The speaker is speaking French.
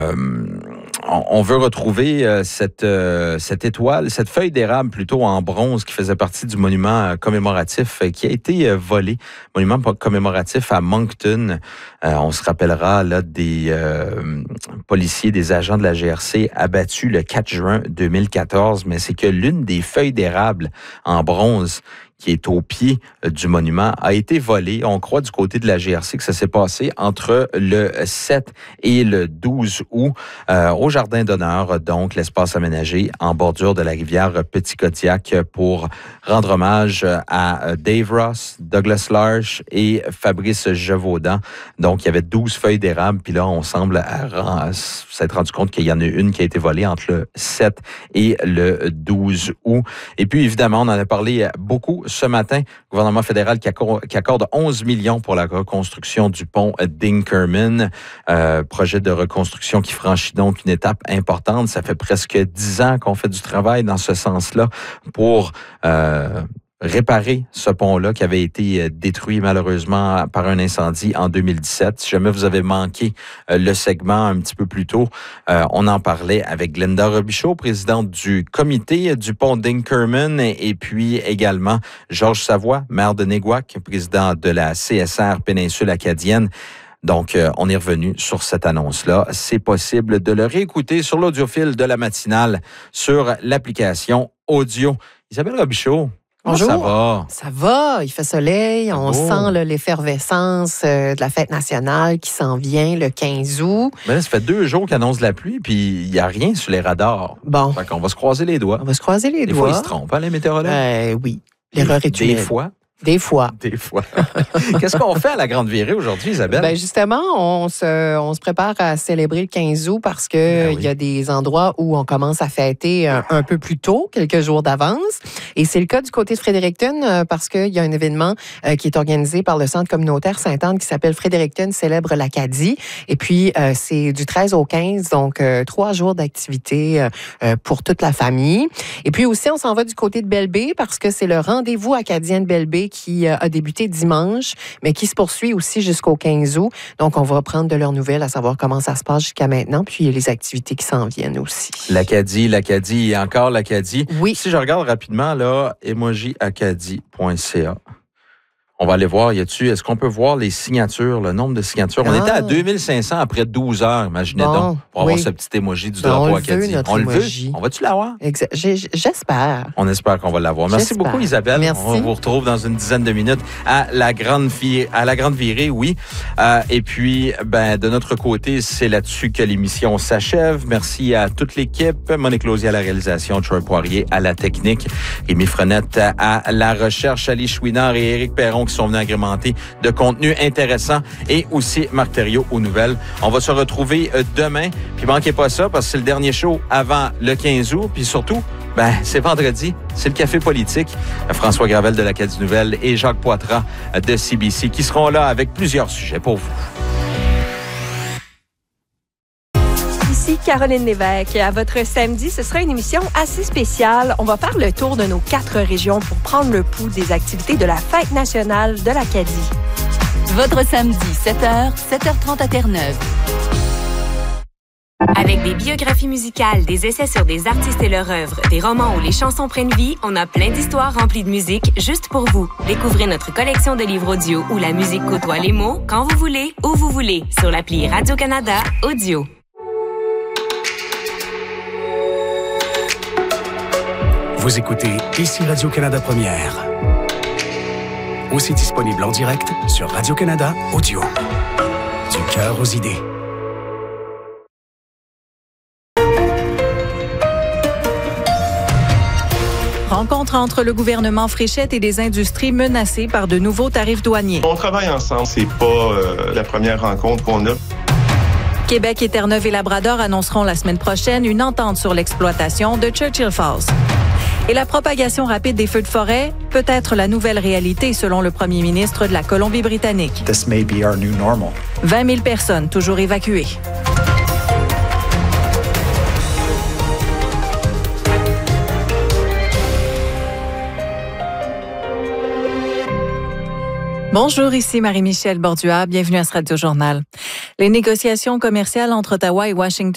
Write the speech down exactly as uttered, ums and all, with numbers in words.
Euh, on, on veut retrouver euh, cette, euh, cette étoile, cette feuille d'érable plutôt en bronze qui faisait partie du monument euh, commémoratif euh, qui a été euh, volé, monument commémoratif à Moncton. Euh, on se rappellera là des euh, policiers, des agents de la G R C abattus le quatre juin deux mille quatorze, mais c'est que l'une des feuilles d'érable en bronze qui est au pied du monument, a été volé. On croit du côté de la G R C que ça s'est passé entre le sept et le douze août euh, au Jardin d'honneur, donc l'espace aménagé en bordure de la rivière Petit-Kodiak pour rendre hommage à Dave Ross, Douglas Larche et Fabrice Gevaudan. Donc, il y avait douze feuilles d'érable, puis là, on semble s'être rendu compte qu'il y en a une qui a été volée entre le sept et le douze août. Et puis, évidemment, on en a parlé beaucoup ce matin, le gouvernement fédéral qui accorde, qui accorde onze millions pour la reconstruction du pont d'Inkerman, euh, projet de reconstruction qui franchit donc une étape importante. Ça fait presque dix ans qu'on fait du travail dans ce sens-là pour euh, réparer ce pont-là qui avait été détruit malheureusement par un incendie en deux mille dix-sept. Si jamais vous avez manqué euh, le segment un petit peu plus tôt, euh, on en parlait avec Glenda Robichaud, présidente du comité du pont d'Inkerman, et, et puis également Georges Savoie, maire de Néguac, président de la C S R Péninsule acadienne. Donc, euh, on est revenu sur cette annonce-là. C'est possible de le réécouter sur l'audiophile de la matinale sur l'application audio. Isabelle Robichaud. Bonjour. Ça va? Ça va, il fait soleil, on beau. sent là, l'effervescence euh, de la fête nationale qui s'en vient le quinze août. Mais là, ça fait deux jours qu'il annonce la pluie, puis il n'y a rien sur les radars. Bon. Fait qu'on va se croiser les doigts. On va se croiser les Des doigts. fois, ils se trompent, hein, les météorologues? Euh, oui, l'erreur est humaine. Des fois? Des fois. Des fois. Qu'est-ce qu'on fait à la Grande Virée aujourd'hui, Isabelle? Ben justement, on se, on se prépare à célébrer le quinze août parce que ben oui. Il y a des endroits où on commence à fêter un, un peu plus tôt, quelques jours d'avance. Et c'est le cas du côté de Fredericton parce qu'il y a un événement euh, qui est organisé par le Centre communautaire Sainte-Anne qui s'appelle Fredericton célèbre l'Acadie. Et puis, euh, c'est du treize au quinze, donc euh, trois jours d'activité euh, pour toute la famille. Et puis aussi, on s'en va du côté de Belle-Baie parce que c'est le rendez-vous acadien de Belle-Baie qui a débuté dimanche, mais qui se poursuit aussi jusqu'au quinze août. Donc, on va prendre de leurs nouvelles, à savoir comment ça se passe jusqu'à maintenant, puis il y a les activités qui s'en viennent aussi. L'Acadie, l'Acadie et encore l'Acadie. Oui. Si je regarde rapidement, là, emoji acadie point c a. On va aller voir, y a-tu, est-ce qu'on peut voir les signatures, le nombre de signatures? Ah. On était à deux mille cinq cents après douze heures, imaginez bon, donc, pour avoir oui. ce petit émoji du drapeau Acadie. On le veut. On va-tu l'avoir? Exa- J'espère. On espère qu'on va l'avoir. Merci J'espère. beaucoup, Isabelle. Merci. On vous retrouve dans une dizaine de minutes à la Grande, Virée, à la Grande Virée, oui. Euh, et puis, ben, de notre côté, c'est là-dessus que l'émission s'achève. Merci à toute l'équipe. Monique Lausier à la réalisation, Troy Poirier à la technique, Rémi Frenette à la recherche, Ali Chouinard et Éric Perron qui sont venus agrémenter de contenu intéressant et aussi Marc Thériault aux nouvelles. On va se retrouver demain. Puis manquez pas ça parce que c'est le dernier show avant le quinze août. Puis surtout, ben, c'est vendredi. C'est le Café politique. François Gravel de l'Acadie Nouvelle et Jacques Poitras de C B C qui seront là avec plusieurs sujets pour vous. Ici Caroline Lévesque. À votre samedi, ce sera une émission assez spéciale. On va faire le tour de nos quatre régions pour prendre le pouls des activités de la Fête nationale de l'Acadie. Votre samedi, sept heures, sept heures trente à Terre-Neuve. Avec des biographies musicales, des essais sur des artistes et leur œuvre, des romans où les chansons prennent vie, on a plein d'histoires remplies de musique juste pour vous. Découvrez notre collection de livres audio où la musique côtoie les mots quand vous voulez, où vous voulez, sur l'appli Radio-Canada Audio. Vous écoutez ici Radio-Canada Première. Aussi disponible en direct sur Radio-Canada Audio. Du cœur aux idées. Rencontre entre le gouvernement Fréchette et des industries menacées par de nouveaux tarifs douaniers. On travaille ensemble, c'est pas euh, la première rencontre qu'on a. Québec et Terre-Neuve et Labrador annonceront la semaine prochaine une entente sur l'exploitation de Churchill Falls. Et la propagation rapide des feux de forêt peut être la nouvelle réalité selon le premier ministre de la Colombie-Britannique. This may be our new normal. vingt mille personnes toujours évacuées. Bonjour, ici Marie-Michèle Bordua. Bienvenue à ce Radio-Journal. Les négociations commerciales entre Ottawa et Washington